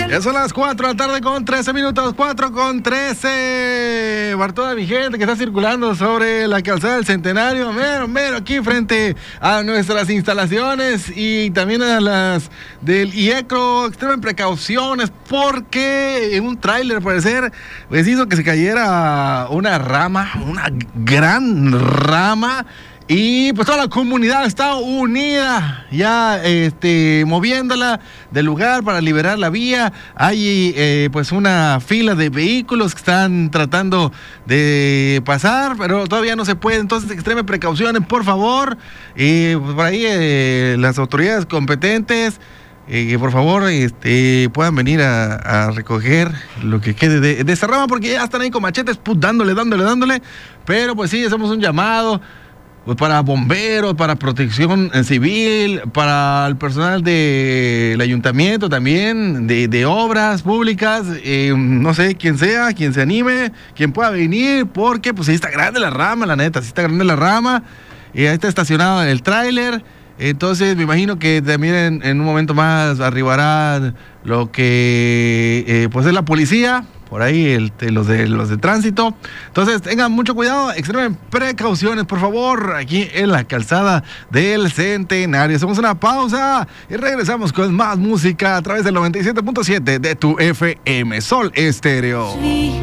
Ya son las 4 de la tarde con 13 minutos, 4 con 13. Para toda mi gente que está circulando sobre la calzada del Centenario, mero, aquí frente a nuestras instalaciones y también a las del IECRO, extremen precauciones porque en un tráiler, parecer, pues hizo que se cayera una rama, una gran rama. Y pues toda la comunidad está unida, ya moviéndola del lugar para liberar la vía. Hay pues una fila de vehículos que están tratando de pasar, pero todavía no se puede. Entonces, extreme precauciones, por favor. Pues por ahí las autoridades competentes, que por favor puedan venir a recoger lo que quede de esa rama, porque ya están ahí con machetes, pues, dándole. Pero pues sí, hacemos un llamado. Pues para bomberos, para protección civil, para el personal del ayuntamiento también, de obras públicas, no sé, quien sea, quien se anime, quien pueda venir, porque pues sí está grande la rama, la neta, sí está grande la rama, ahí está estacionado el tráiler. Entonces me imagino que también en un momento más arribará lo que pues es la policía, por ahí los de tránsito. Entonces tengan mucho cuidado, extremen precauciones, por favor, aquí en la calzada del Centenario. Hacemos una pausa y regresamos con más música a través del 97.7 de tu FM Sol Estéreo.